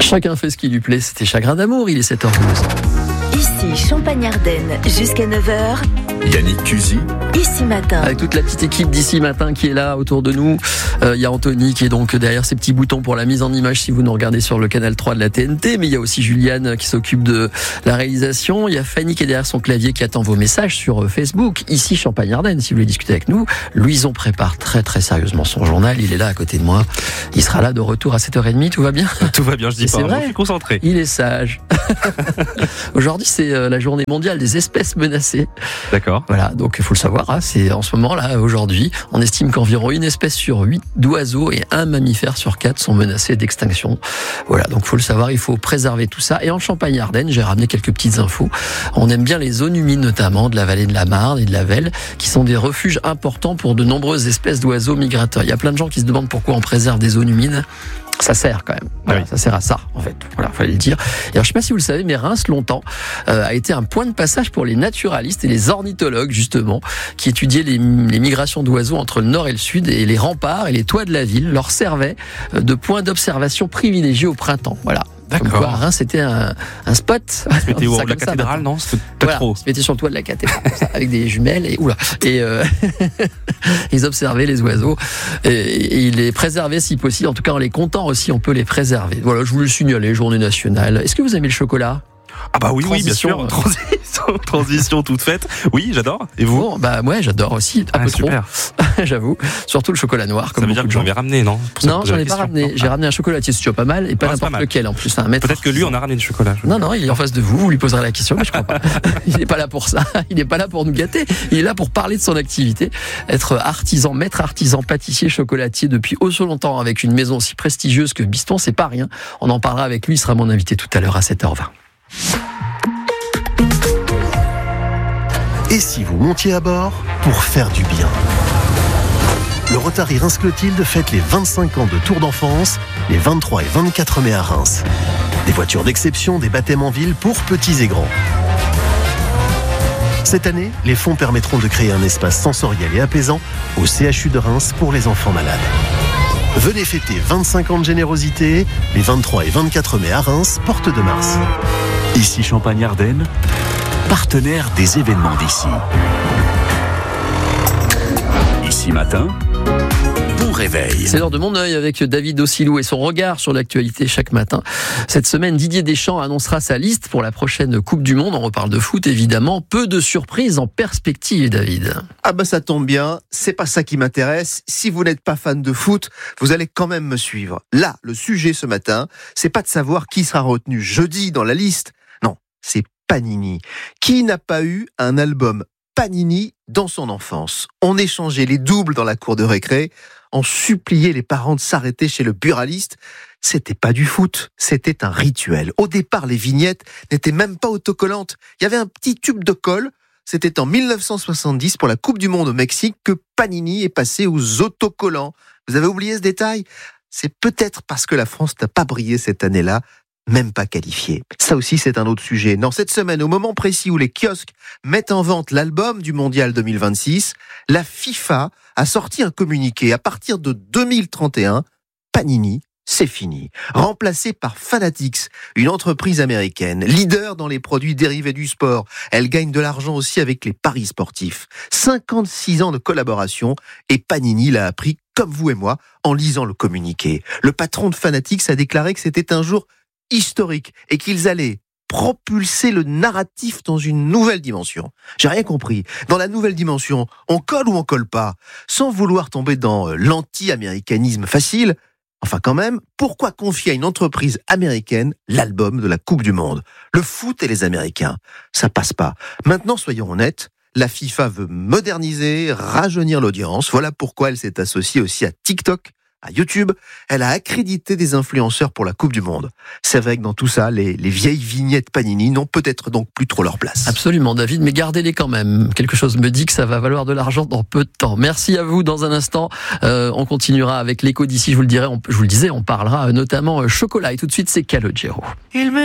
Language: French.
Chacun fait ce qui lui plaît, c'était Chagrin d'amour, il est 7h12. Ici Champagne-Ardenne jusqu'à 9h. Yannick Cusy. Ici Matin. Avec toute la petite équipe d'Ici Matin qui est là autour de nous. Il y a Anthony qui est donc derrière ses petits boutons pour la mise en image si vous nous regardez sur le canal 3 de la TNT. Mais il y a aussi Juliane qui s'occupe de la réalisation. Il y a Fanny qui est derrière son clavier qui attend vos messages sur Facebook. Ici Champagne-Ardenne, si vous voulez discuter avec nous. Louison prépare très très sérieusement son journal. Il est là à côté de moi. Il sera là de retour à 7h30. Tout va bien ? Tout va bien, je dis pas. C'est vrai, je suis concentré. Il est sage. Aujourd'hui, c'est la journée mondiale des espèces menacées. D'accord. Voilà, donc il faut le savoir, hein, c'est en ce moment là, aujourd'hui, on estime qu'environ une espèce sur 8 d'oiseaux et un mammifère sur 4 sont menacés d'extinction. Voilà, donc il faut le savoir, il faut préserver tout ça. Et en Champagne-Ardenne, j'ai ramené quelques petites infos. On aime bien les zones humides, notamment de la vallée de la Marne et de la Vesle, qui sont des refuges importants pour de nombreuses espèces d'oiseaux migrateurs. Il y a plein de gens qui se demandent pourquoi on préserve des zones humides. Ça sert quand même. Voilà, oui. Ça sert à ça, en fait. Voilà, fallait le dire. Et alors, je sais pas si vous le savez, mais Reims, longtemps, a été un point de passage pour les naturalistes et les ornithologues, justement, qui étudiaient les migrations d'oiseaux entre le nord et le sud, et les remparts et les toits de la ville leur servaient de point d'observation privilégié au printemps. Voilà. D'accord. Comme quoi, Reims, c'était un spot. C'était où, la cathédrale, non? C'était voilà, trop. Ils se mettaient sur le toit de la cathédrale, avec des jumelles, et ils observaient les oiseaux, et ils les préservaient si possible. En tout cas, en les comptant aussi, on peut les préserver. Voilà, je voulais le signaler, journée nationale. Est-ce que vous aimez le chocolat? Ah bah oui, bien sûr. Transition toute faite. Oui, j'adore. Et vous? Bon, bah ouais, j'adore aussi. Un peu super. Trop, j'avoue. Surtout le chocolat noir. Comme ça veut dire que j'en ai ramené, non? Non, j'en ai pas ramené. J'ai ramené un chocolatier, c'est toujours pas mal, et pas n'importe lequel en plus. Peut-être que lui, on a ramené du chocolat. Non, il est en face de vous. Vous lui poserez la question, mais je crois pas. Il n'est pas là pour ça. Il n'est pas là pour nous gâter. Il est là pour parler de son activité, être artisan, maître artisan, pâtissier, chocolatier depuis aussi longtemps avec une maison aussi prestigieuse que Biston, c'est pas rien. On en parlera avec lui. Il sera mon invité tout à l'heure à 7h20. Et si vous montiez à bord pour faire du bien? Le Rotary Reims-Clotilde fête les 25 ans de Tour d'enfance, les 23 et 24 mai à Reims. Des voitures d'exception, des baptêmes en ville pour petits et grands. Cette année, les fonds permettront de créer un espace sensoriel et apaisant au CHU de Reims pour les enfants malades. Venez fêter 25 ans de générosité, les 23 et 24 mai à Reims, porte de Mars. Ici Champagne-Ardenne, partenaire des événements d'ici. Ici Matin, bon réveil. C'est l'heure de mon œil avec David Ossilou et son regard sur l'actualité chaque matin. Cette semaine, Didier Deschamps annoncera sa liste pour la prochaine Coupe du Monde. On reparle de foot, évidemment. Peu de surprises en perspective, David. Ah bah ça tombe bien, c'est pas ça qui m'intéresse. Si vous n'êtes pas fan de foot, vous allez quand même me suivre. Là, le sujet ce matin, c'est pas de savoir qui sera retenu jeudi dans la liste. Non, c'est Panini. Qui n'a pas eu un album Panini dans son enfance? On échangeait les doubles dans la cour de récré, on suppliait les parents de s'arrêter chez le buraliste. C'était pas du foot, c'était un rituel. Au départ, les vignettes n'étaient même pas autocollantes. Il y avait un petit tube de colle. C'était en 1970 pour la Coupe du Monde au Mexique que Panini est passé aux autocollants. Vous avez oublié ce détail? C'est peut-être parce que la France n'a pas brillé cette année-là, même pas qualifié. Ça aussi, c'est un autre sujet. Non, cette semaine, au moment précis où les kiosques mettent en vente l'album du Mondial 2026, la FIFA a sorti un communiqué. À partir de 2031, Panini, c'est fini. Remplacé par Fanatics, une entreprise américaine, leader dans les produits dérivés du sport. Elle gagne de l'argent aussi avec les paris sportifs. 56 ans de collaboration et Panini l'a appris comme vous et moi en lisant le communiqué. Le patron de Fanatics a déclaré que c'était un jour historique et qu'ils allaient propulser le narratif dans une nouvelle dimension. J'ai rien compris. Dans la nouvelle dimension, on colle ou on colle pas? Sans vouloir tomber dans l'anti-américanisme facile, enfin quand même, pourquoi confier à une entreprise américaine l'album de la Coupe du Monde? Le foot et les Américains, ça passe pas. Maintenant, soyons honnêtes, la FIFA veut moderniser, rajeunir l'audience. Voilà pourquoi elle s'est associée aussi à TikTok, à YouTube. Elle a accrédité des influenceurs pour la Coupe du Monde. C'est vrai que dans tout ça, les vieilles vignettes Panini n'ont peut-être donc plus trop leur place. Absolument, David, mais gardez-les quand même. Quelque chose me dit que ça va valoir de l'argent dans peu de temps. Merci à vous. Dans un instant, on continuera avec l'écho d'ici. Je vous le disais, on parlera notamment chocolat. Et tout de suite, c'est Calogero.